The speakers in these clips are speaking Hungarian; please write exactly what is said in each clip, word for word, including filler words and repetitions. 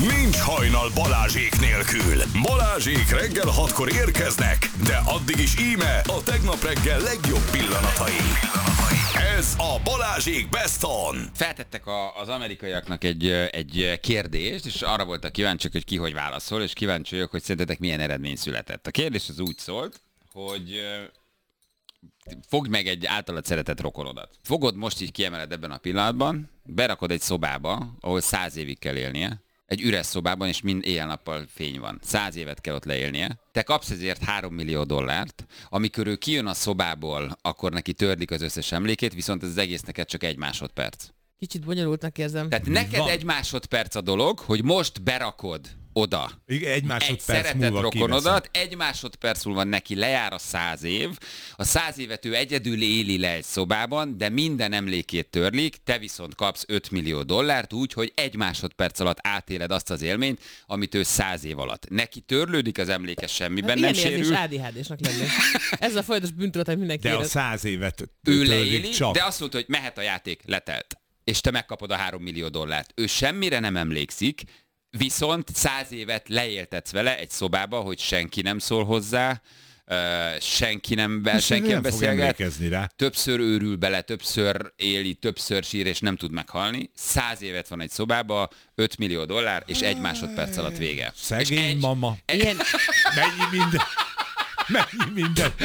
Nincs hajnal Balázsék nélkül. Balázsék reggel hatkor érkeznek, de addig is íme a tegnap reggel legjobb pillanatai. Ez a Balázsék Best On. Feltettek a, az amerikaiaknak egy, egy kérdést, és arra voltak kíváncsiak, hogy ki hogy válaszol, és kíváncsi vagyok, hogy szerintetek milyen eredmény született. A kérdés az úgy szólt, hogy fogd meg egy általad szeretett rokonodat. Fogod most így kiemeled ebben a pillanatban, berakod egy szobába, ahol száz évig kell élnie, egy üres szobában, és mind éjjel-nappal fény van. Száz évet kell ott leélnie. Te kapsz ezért három millió dollárt, amikor ő kijön a szobából, akkor neki törlik az összes emlékét, viszont ez az egész neked csak egy másodperc. Kicsit bonyolultnak érzem. Tehát neked van. Egy másodperc a dolog, hogy most berakod oda Igen, egy másodperc egy szeretett múlva rokonodat, kiveszem. Egy másodperc múlva neki lejár a száz év, a száz évet ő egyedül éli le egy szobában, de minden emlékét törlik, te viszont kapsz öt millió dollárt úgy, hogy egy másodperc alatt átéled azt az élményt, amit ő száz év alatt. Neki törlődik az emléke, semmiben nem sérül. Ilyen érzés á dé há désnek lenni. Ez a folyamatos bűntudat, amit mindenki De érez. a száz évet ő leéli, csak. De azt mondta, hogy mehet a játék, letelt. És te megkapod a három millió dollárt. Ő semmire nem emlékszik, viszont száz évet leéltetsz vele egy szobába, hogy senki nem szól hozzá, uh, senki nem, be, senki nem beszélget, többször őrül bele, többször éli, többször sír, és nem tud meghalni. Száz évet van egy szobába, öt millió dollár, és egy másodperc alatt vége. Szegény egy, mama. Egy, Ilyen... Mennyi minden... Mennyi minden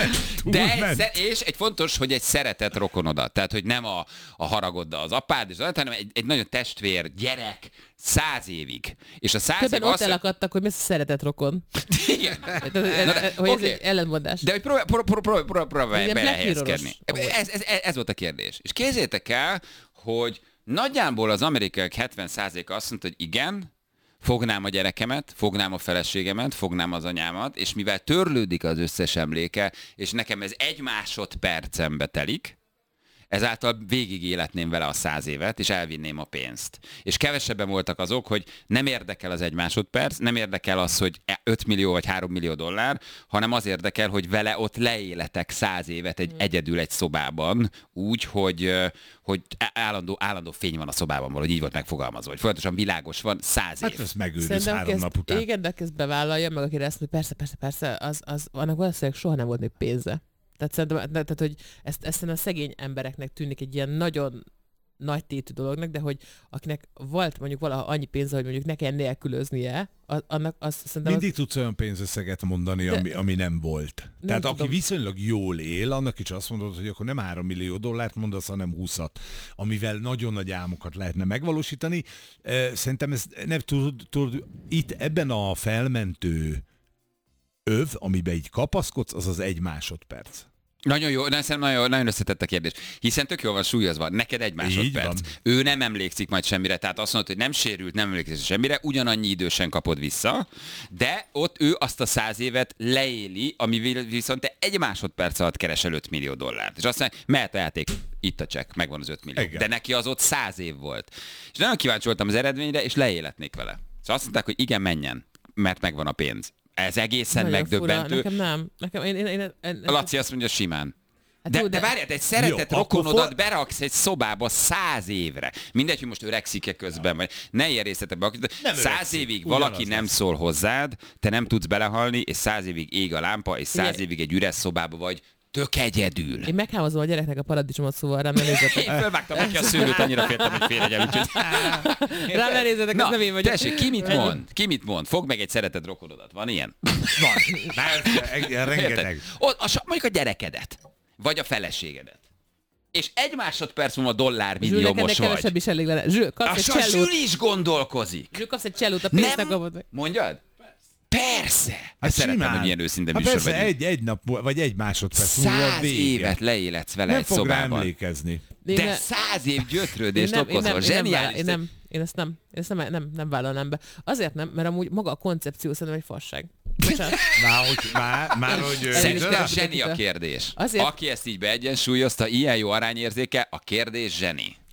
De és egy fontos, hogy egy szeretett rokonodat. Tehát, hogy nem a, a haragoddal az apád, és az, hanem egy, egy nagyon testvér, gyerek, száz évig. És a száz Közben év ott azt... elakadtak, hogy mi a szeretett rokon. Igen. Hogy ez egy ellentmondás. De hogy próbálj próbál, próbál, próbál, próbál belehelyezkedni. Ez, ez, ez volt a kérdés. És képzeljétek el, hogy nagyjából az amerikaiak hetven százaléka azt mondta, hogy igen, fognám a gyerekemet, fognám a feleségemet, fognám az anyámat, és mivel törlődik az összes emléke, és nekem ez egy másodpercembe telik, ezáltal végig életném vele a száz évet, és elvinném a pénzt. És kevesebben voltak azok, hogy nem érdekel az egy másodperc, nem érdekel az, hogy öt millió vagy három millió dollár, hanem az érdekel, hogy vele ott leéletek száz évet egy, egyedül egy szobában, úgy, hogy, hogy állandó, állandó fény van a szobában, valahogy így volt megfogalmazva, hogy folyamatosan világos van száz év. Hát ez megőrülsz három nap után. Igen, de ezt bevállalja, meg akire ezt mondja, persze, persze, persze, az, az, annak valószínűleg soha nem volt még pénze. Tehát szerintem, tehát, hogy ezt, ezt a szegény embereknek tűnik egy ilyen nagyon nagy tétű dolognak, de hogy akinek volt mondjuk valaha annyi pénze, hogy mondjuk ne kell nélkülöznie, annak azt szerintem... Mindig az... tudsz olyan pénzösszeget mondani, de... ami, ami nem volt. Nem Tehát tudom. Aki viszonylag jól él, annak is azt mondod, hogy akkor nem három millió dollárt mondasz, hanem húszat, amivel nagyon nagy álmokat lehetne megvalósítani. Szerintem ez nem tud, tud itt ebben a felmentő öv, amiben így kapaszkodsz, az az egy másodperc. Nagyon jó, nagyon, nagyon, nagyon összetett a kérdés. Hiszen tök jól van súlyozva, neked egy másodperc. Ő nem emlékszik majd semmire, tehát azt mondod, hogy nem sérült, nem emlékszik semmire, ugyanannyi idősen kapod vissza, de ott ő azt a száz évet leéli, ami viszont te egy másodperc alatt keresel öt millió dollárt. És azt mondja, mehet a játék, itt a csekk, megvan az öt millió. Igen. De neki az ott száz év volt. És nagyon kíváncsi voltam az eredményre, és leéletnék vele. És azt mondták, hogy igen, menjen, mert megvan a pénz. Ez egészen nagyon megdöbbentő. Fura. Nekem nem. Nekem, én, én, én, én, én, a Laci azt mondja simán. Hát de, jó, de, de várjál, egy szeretett jó, rokonodat for... beraksz egy szobába száz évre. Mindegy, hogy most öregszik-e közben, vagy ne ilyen részletekbe. Száz évig valaki nem lesz. Szól hozzád, te nem tudsz belehalni, és száz évig ég a lámpa, és száz ugye... évig egy üres szobába vagy, tök egyedül. Én meghámozom a gyereknek a paradicsomot, szóval rám ne nézzetek. Én fölvágtam neki a szőlőt, annyira féltem, hogy félregyem, úgyhogy... Rám ne nézzetek, na, ez nem én vagyok. Tessék, ki mit mond? Ki mit mond? Fogd meg egy szeretett rokonodat. Van ilyen? Van. Már, rengeteg. O, a, mondjuk a gyerekedet. Vagy a feleségedet. És egy másodperc múlva dollármilliómos vagy. Kevesebb is elég lenne. Zsül, kapsz a egy csellót. Zsül is gondolkozik. Zsül, kapsz egy csellót, a pénzt megkapod. Mondjad? Persze! Hát szeretem, hogy milyen őszinte hát műsor persze, egy, egy nap, vagy egy másodperc múlva a vége. évet leéletsz vele nem egy fog szobában. rá emlékezni. De ne... száz év gyötrődést okozol. Zseniális. Én nem, én ezt nem, én ezt nem, nem, nem vállalnám be. Azért nem, mert amúgy maga a koncepció szerintem egy fasság. Már, hogy, már, már, hogy... Szerintem zseni a kérdés. Azért... Aki ezt így beegyensúlyozta, ilyen jó arányérzéke, a kérdés zseni.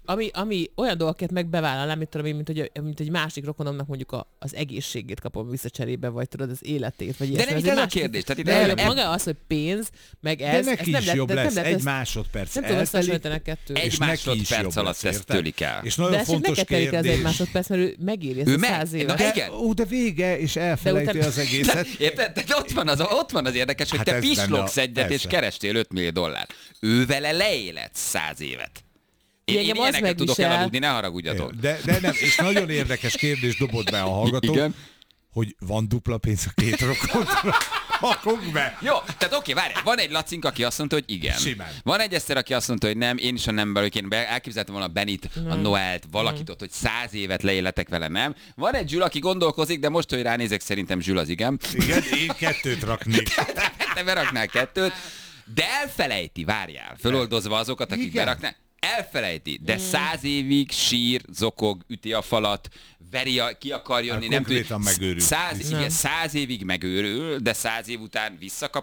ami, ami olyan dolgokat meg bevállalnám, mint, tudom, mint, hogy, mint egy másik rokonomnak mondjuk a, az egészségét kapom vissza cserébe, vagy tudod, az életét. Vagy de nem itt ez a kérdés. Tehát ide de maga az, hogy pénz, meg ez... De neki ez is nem jobb lehet, lesz, nem egy lehet, másodperc nem tudom összehasonlítani a kettőt. Egy másodperc alatt ezt tölik el. És nagyon de fontos neked telik el az egy másodperc, mert ő megéri ezt a száz évet. Na igen. Ó, de vége, és elfelejti az egészet. Érted? De ott van az, ott van az érdekes, hogy te pislogsz egyet, és kerestél öt millió dollár. Ő vele leélet száz évet. Én, én ilyeneket tudok elaludni, ne haragudjatok. De, de nem, és nagyon érdekes kérdés dobott be a hallgató, igen? Hogy van dupla pénz a két rokonra. Hakog be! Jó, tehát oké, várj, van egy Lacink, aki azt mondta, hogy igen. Simán. Van egy Eszter, aki azt mondta, hogy nem, én is a nem belőle, én elképzeltem volna a Benit, mm. a Noelt, valakit ott, hogy száz évet leéletek vele, nem. Van egy Zsül, aki gondolkozik, de most, hogy ránézek, szerintem Zsül az igen. Igen, én kettőt raknék. Te beraknál kettőt, de elfelejti, várjál, föloldozva azokat, akik igen. beraknál. Elfelejti, de száz évig sír, zokog, üti a falat, veri, a, ki akar jönni, nem tudja. Megőrül. Száz, igen, száz évig megőrül, de száz év után visszakap